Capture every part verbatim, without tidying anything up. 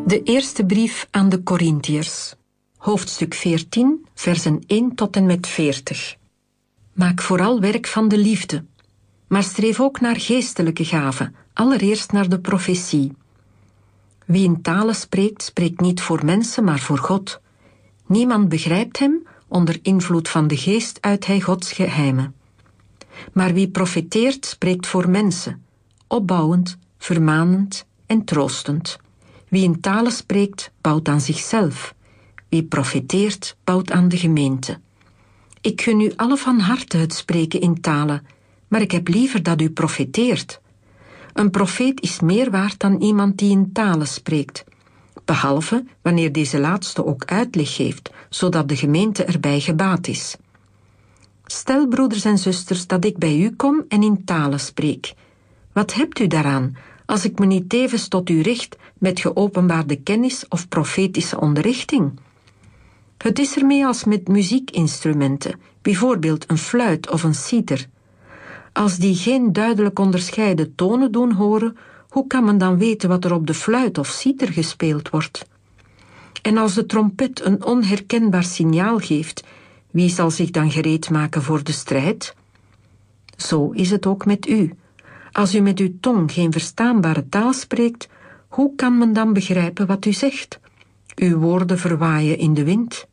De eerste brief aan de Korintiërs, hoofdstuk veertien, versen één tot en met veertig. Maak vooral werk van de liefde, maar streef ook naar geestelijke gaven, allereerst naar de profetie. Wie in talen spreekt, spreekt niet voor mensen, maar voor God. Niemand begrijpt hem, onder invloed van de geest uit hij Gods geheimen. Maar wie profeteert, spreekt voor mensen, opbouwend, vermanend en troostend. Wie in talen spreekt, bouwt aan zichzelf. Wie profeteert, bouwt aan de gemeente. Ik gun u alle van harte het spreken in talen, maar ik heb liever dat u profeteert. Een profeet is meer waard dan iemand die in talen spreekt, behalve wanneer deze laatste ook uitleg geeft, zodat de gemeente erbij gebaat is. Stel, broeders en zusters, dat ik bij u kom en in talen spreek. Wat hebt u daaraan, als ik me niet tevens tot u richt met geopenbaarde kennis of profetische onderrichting? Het is ermee als met muziekinstrumenten, bijvoorbeeld een fluit of een citer. Als die geen duidelijk onderscheiden tonen doen horen, hoe kan men dan weten wat er op de fluit of citer gespeeld wordt? En als de trompet een onherkenbaar signaal geeft, wie zal zich dan gereed maken voor de strijd? Zo is het ook met u. Als u met uw tong geen verstaanbare taal spreekt, hoe kan men dan begrijpen wat u zegt? Uw woorden verwaaien in de wind.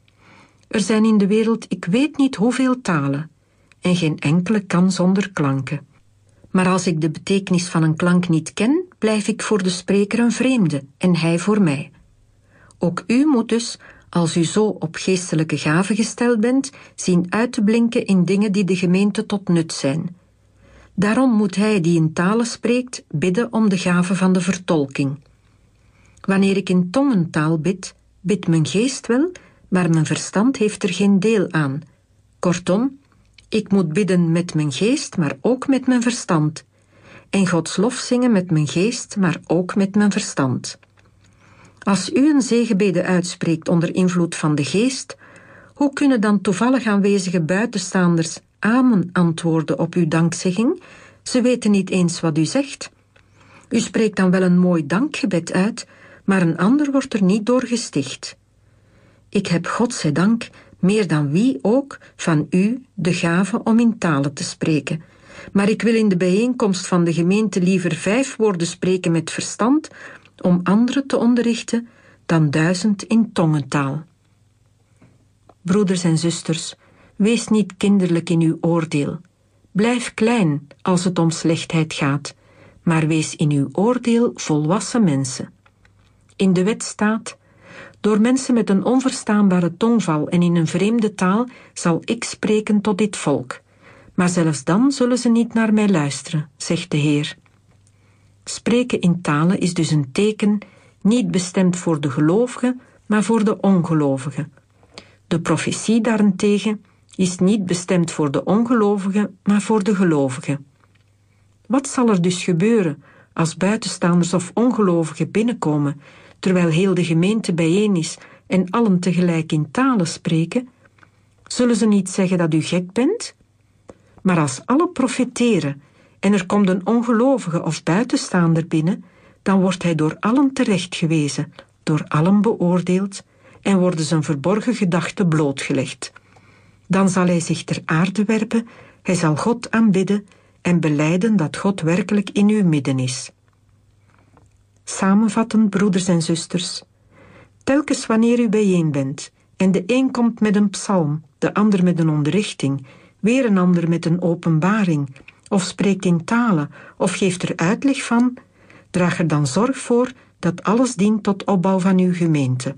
Er zijn in de wereld ik weet niet hoeveel talen, en geen enkele kan zonder klanken. Maar als ik de betekenis van een klank niet ken, blijf ik voor de spreker een vreemde en hij voor mij. Ook u moet dus, als u zo op geestelijke gaven gesteld bent, zien uit te blinken in dingen die de gemeente tot nut zijn. Daarom moet hij die in talen spreekt bidden om de gave van de vertolking. Wanneer ik in tongentaal bid, bidt mijn geest wel, maar mijn verstand heeft er geen deel aan. Kortom, ik moet bidden met mijn geest, maar ook met mijn verstand. En Gods lof zingen met mijn geest, maar ook met mijn verstand. Als u een zegenbede uitspreekt onder invloed van de geest, hoe kunnen dan toevallig aanwezige buitenstaanders amen antwoorden op uw dankzegging? Ze weten niet eens wat u zegt. U spreekt dan wel een mooi dankgebed uit, maar een ander wordt er niet door gesticht. Ik heb, godzijdank, meer dan wie ook, van u de gave om in talen te spreken. Maar ik wil in de bijeenkomst van de gemeente liever vijf woorden spreken met verstand, om anderen te onderrichten, dan duizend in tongentaal. Broeders en zusters, wees niet kinderlijk in uw oordeel. Blijf klein als het om slechtheid gaat, maar wees in uw oordeel volwassen mensen. In de wet staat: door mensen met een onverstaanbare tongval en in een vreemde taal zal ik spreken tot dit volk. Maar zelfs dan zullen ze niet naar mij luisteren, zegt de Heer. Spreken in talen is dus een teken, niet bestemd voor de gelovigen, maar voor de ongelovigen. De profetie daarentegen is niet bestemd voor de ongelovigen, maar voor de gelovigen. Wat zal er dus gebeuren als buitenstaanders of ongelovigen binnenkomen, terwijl heel de gemeente bijeen is en allen tegelijk in talen spreken? Zullen ze niet zeggen dat u gek bent? Maar als alle profeteren en er komt een ongelovige of buitenstaander binnen, dan wordt hij door allen terechtgewezen, door allen beoordeeld en worden zijn verborgen gedachten blootgelegd. Dan zal hij zich ter aarde werpen, hij zal God aanbidden en belijden dat God werkelijk in uw midden is. Samenvattend, broeders en zusters, telkens wanneer u bijeen bent en de een komt met een psalm, de ander met een onderrichting, weer een ander met een openbaring, of spreekt in talen, of geeft er uitleg van, draag er dan zorg voor dat alles dient tot opbouw van uw gemeente.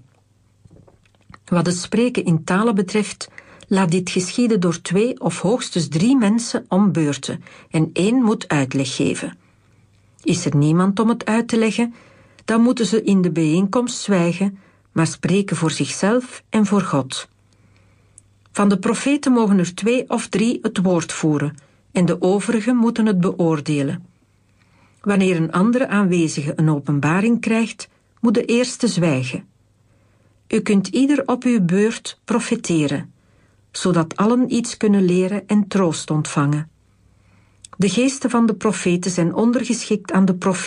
Wat het spreken in talen betreft, laat dit geschieden door twee of hoogstens drie mensen om beurten, en één moet uitleg geven. Is er niemand om het uit te leggen, dan moeten ze in de bijeenkomst zwijgen, maar spreken voor zichzelf en voor God. Van de profeten mogen er twee of drie het woord voeren, en de overigen moeten het beoordelen. Wanneer een andere aanwezige een openbaring krijgt, moet de eerste zwijgen. U kunt ieder op uw beurt profeteren, zodat allen iets kunnen leren en troost ontvangen. De geesten van de profeten zijn ondergeschikt aan de profeten.